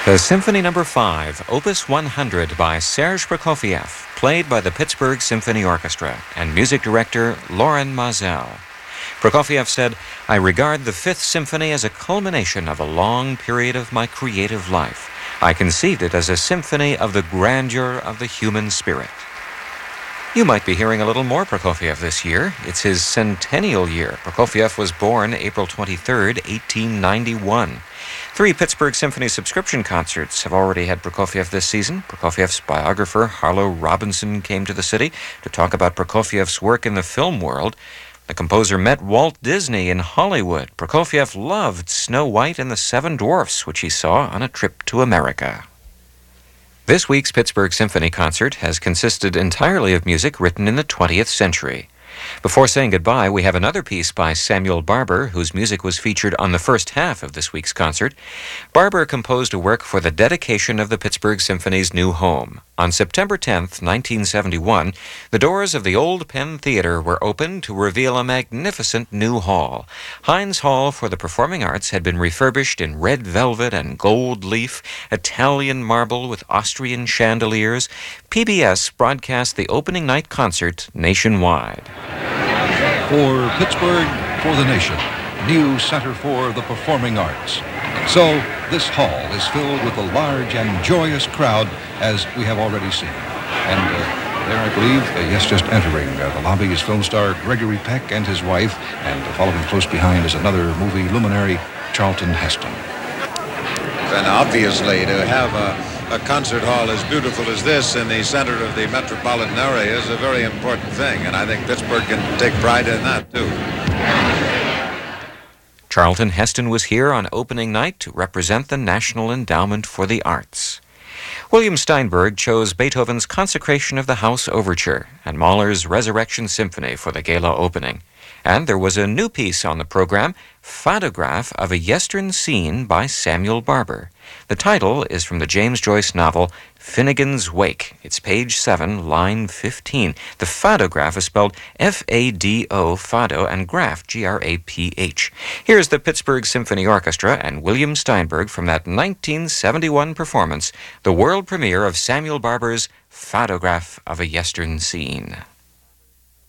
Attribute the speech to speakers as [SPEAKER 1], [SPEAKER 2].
[SPEAKER 1] The Symphony No. 5, Opus 100 by Serge Prokofiev, played by the Pittsburgh Symphony Orchestra and music director Loren Maazel. Prokofiev said, "I regard the Fifth Symphony as a culmination of a long period of my creative life. I conceived it as a symphony of the grandeur of the human spirit." You might be hearing a little more Prokofiev this year. It's his centennial year. Prokofiev was born April 23, 1891. 3 Pittsburgh Symphony subscription concerts have already had Prokofiev this season. Prokofiev's biographer, Harlow Robinson, came to the city to talk about Prokofiev's work in the film world. The composer met Walt Disney in Hollywood. Prokofiev loved Snow White and the Seven Dwarfs, which he saw on a trip to America. This week's Pittsburgh Symphony concert has consisted entirely of music written in the 20th century. Before saying goodbye, we have another piece by Samuel Barber, whose music was featured on the first half of this week's concert. Barber composed a work for the dedication of the Pittsburgh Symphony's new home. On September 10, 1971, the doors of the Old Penn Theater were opened to reveal a magnificent new hall. Heinz Hall for the Performing Arts had been refurbished in red velvet and gold leaf, Italian marble with Austrian chandeliers. PBS broadcast the opening night concert nationwide.
[SPEAKER 2] For Pittsburgh, for the nation, new Center for the Performing Arts. So, this hall is filled with a large and joyous crowd, as we have already seen. And there, I believe, yes, just entering the lobby is film star Gregory Peck and his wife, and following close behind is another movie luminary, Charlton Heston.
[SPEAKER 3] And obviously, to have a concert hall as beautiful as this in the center of the metropolitan area is a very important thing, and I think Pittsburgh can take pride in that, too.
[SPEAKER 1] Charlton Heston was here on opening night to represent the National Endowment for the Arts. William Steinberg chose Beethoven's Consecration of the House Overture and Mahler's Resurrection Symphony for the gala opening. And there was a new piece on the program, Photograph of a Yestern Scene by Samuel Barber. The title is from the James Joyce novel Finnegan's Wake. It's page 7, line 15. The photograph is spelled F-A-D-O, Fado, and graph, G-R-A-P-H. Here's the Pittsburgh Symphony Orchestra and William Steinberg from that 1971 performance, the world premiere of Samuel Barber's Photograph of a Yestern Scene.